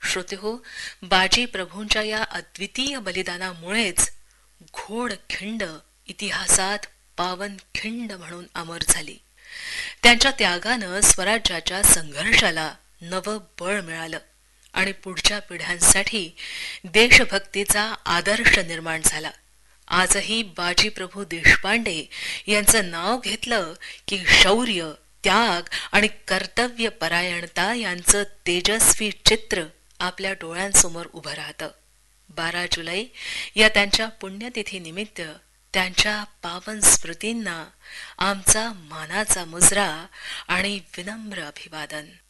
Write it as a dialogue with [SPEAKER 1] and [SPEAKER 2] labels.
[SPEAKER 1] श्रोतेहो, बाजी प्रभूंच्या या अद्वितीय बलिदानामुळेच घोडखिंड इतिहासात पावनखिंड म्हणून अमर झाली. त्यांच्या त्यागानं स्वराज्याच्या संघर्षाला नवं बळ मिळालं आणि पुढच्या पिढ्यांसाठी देशभक्तीचा आदर्श निर्माण झाला. आजही बाजीप्रभू देशपांडे यांचं नाव घेतलं की शौर्य, त्याग आणि कर्तव्य परायणता यांचं तेजस्वी चित्र आपल्या डोळ्यांसमोर उभं राहतं. 12 जुलै या त्यांच्या पुण्यतिथीनिमित्त त्यांच्या पावन स्मृतींना आमचा मानाचा मुजरा आणि विनम्र अभिवादन.